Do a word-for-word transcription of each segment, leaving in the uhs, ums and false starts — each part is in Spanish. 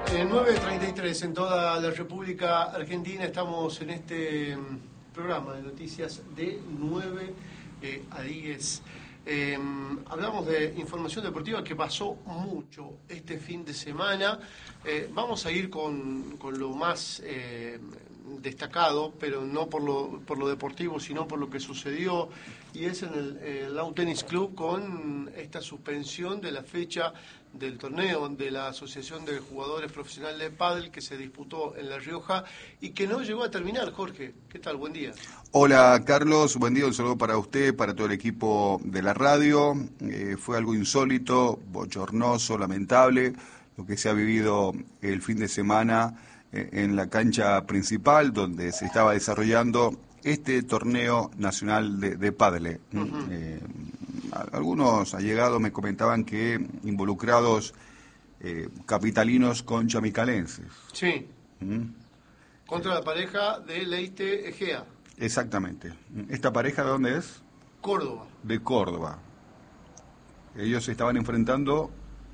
Eh, nueve treinta y tres en toda la República Argentina. Estamos en este programa de noticias de nueve eh, a diez. Eh, hablamos de información deportiva, que pasó mucho este fin de semana. Eh, vamos a ir con, con lo más eh, destacado, pero no por lo, por lo deportivo, sino por lo que sucedió, y es en el, el Lawn Tennis Club, con esta suspensión de la fecha del torneo de la Asociación de Jugadores Profesionales de Pádel, que se disputó en La Rioja y que no llegó a terminar. Jorge, ¿qué tal? Buen día. Hola Carlos, buen día, un saludo para usted, para todo el equipo de la radio. Eh, fue algo insólito, bochornoso, lamentable, lo que se ha vivido el fin de semana eh, en la cancha principal, donde se estaba desarrollando este torneo nacional de, de pádel. Uh-huh. eh, algunos allegados me comentaban que involucrados eh, capitalinos con chamicalenses. Sí. ¿Mm? Contra la pareja de Leite Egea. Exactamente. ¿Esta pareja de dónde es? Córdoba. De Córdoba. Ellos se estaban enfrentando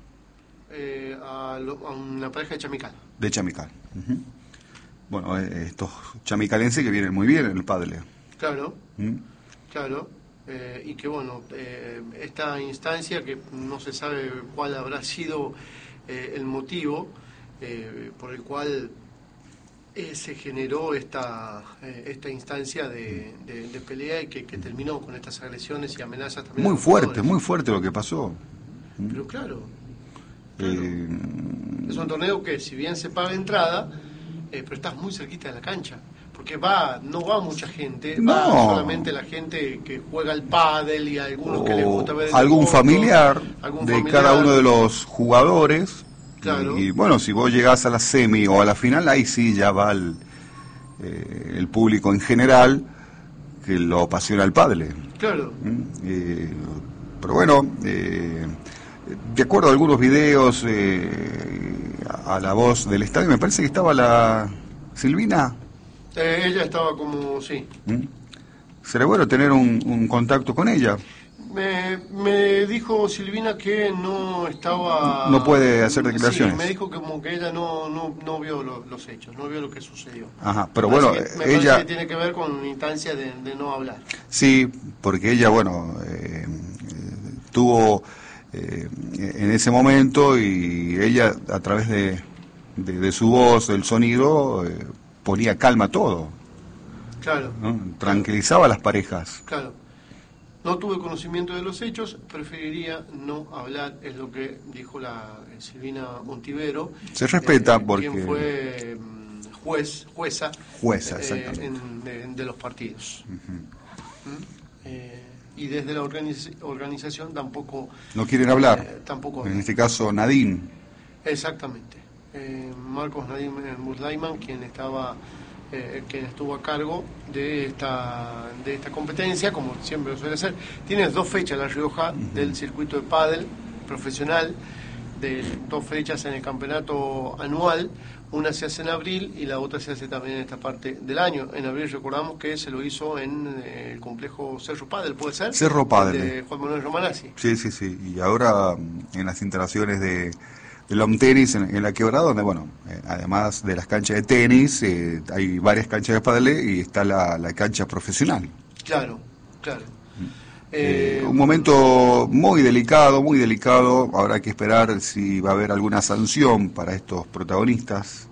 eh, a, lo, a una pareja de Chamical. De Chamical. Uh-huh. Bueno, eh, estos chamicalenses que vienen muy bien en el pádel. Claro, ¿Mm? claro. Eh, y que bueno, eh, esta instancia, que no se sabe cuál habrá sido eh, el motivo eh, por el cual eh, se generó esta eh, esta instancia de, de, de pelea, y que, que terminó con estas agresiones y amenazas también. Muy fuerte, muy fuerte lo que pasó. Pero claro, claro. Eh... es un torneo que, si bien se paga entrada, eh, pero estás muy cerquita de la cancha. Porque va, no va mucha gente, no. va solamente la gente que juega al pádel y algunos o que les gusta ver el algún deporte, familiar algún de familiar. cada uno de los jugadores. Claro. Y, y bueno, si vos llegás a la semi o a la final, ahí sí ya va el, eh, el público en general que lo apasiona el pádel. Claro. Eh, pero bueno, eh, de acuerdo a algunos videos, eh, a, a la voz del estadio, me parece que estaba la Silvina. Eh, ella estaba como, sí. ¿Mm? ¿Será bueno tener un, un contacto con ella? Me, me dijo Silvina que no estaba... No puede hacer declaraciones. Sí, me dijo que como que ella no, no, no vio lo, los hechos, no vio lo que sucedió. Ajá, pero me bueno, que, me ella... parece que tiene que ver con una instancia de, de no hablar. Sí, porque ella, bueno, eh, tuvo eh, en ese momento, y ella a través de, de, de su voz, del sonido... Eh, ponía calma a todo. Claro. ¿No? Tranquilizaba a las parejas. Claro. No tuve conocimiento de los hechos, preferiría no hablar, es lo que dijo la eh, Silvina Montivero. Se respeta, eh, porque... quien fue juez, jueza, jueza eh, en, de, de los partidos. Uh-huh. ¿Mm? Eh, y desde la organiz organización tampoco... No quieren hablar. Eh, tampoco en este caso, Nadine. Exactamente. Eh, Marcos Nadine Muslaiman, quien estaba eh, quien estuvo a cargo de esta de esta competencia, como siempre lo suele ser. Tienes dos fechas La Rioja uh-huh. del circuito de pádel profesional, de dos fechas en el campeonato anual. Una se hace en abril y la otra se hace también en esta parte del año. En abril recordamos que se lo hizo en eh, el complejo Cerro Pádel, ¿puede ser? Cerro Pádel. De Juan Manuel Romanazzi. Sí, sí, sí. Y ahora en las instalaciones de el Lawn Tennis en, en la Quebrada, donde, bueno, eh, además de las canchas de tenis, eh, hay varias canchas de pádel y está la, la cancha profesional. Claro, claro. Eh, eh, un momento muy delicado, muy delicado. Habrá que esperar si va a haber alguna sanción para estos protagonistas.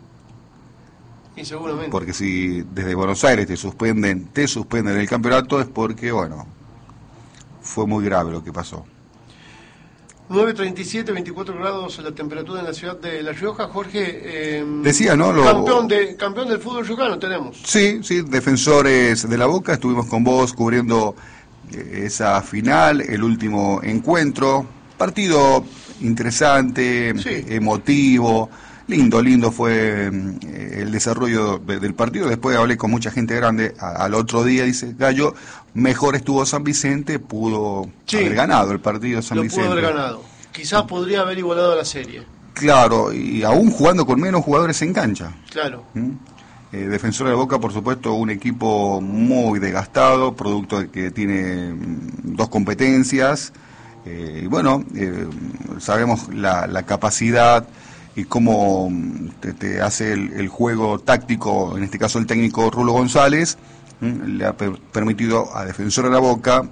Y seguramente. Porque si desde Buenos Aires te suspenden, te suspenden el campeonato, es porque, bueno, fue muy grave lo que pasó. nueve treinta y siete, veinticuatro grados la temperatura en la ciudad de La Rioja. Jorge, eh, decía, ¿no? Lo... Campeón, de, campeón del fútbol riojano tenemos. Sí, sí, Defensores de la Boca, estuvimos con vos cubriendo eh, esa final, el último encuentro. Partido interesante, sí. emotivo, lindo, lindo fue eh, el desarrollo de, del partido. Después hablé con mucha gente grande, a, al otro día, dice Gallo, mejor estuvo San Vicente, pudo sí, haber ganado el partido San lo Vicente. Pudo haber ganado. Quizás podría haber igualado la serie. Claro, y aún jugando con menos jugadores en cancha. Claro. ¿Mm? Eh, Defensor de Boca, por supuesto, un equipo muy desgastado, producto de que tiene mm, dos competencias. Eh, y bueno, eh, sabemos la, la capacidad y cómo te, te hace el, el juego táctico, en este caso el técnico Rulo González, le ha per permitido a Defensor de la Boca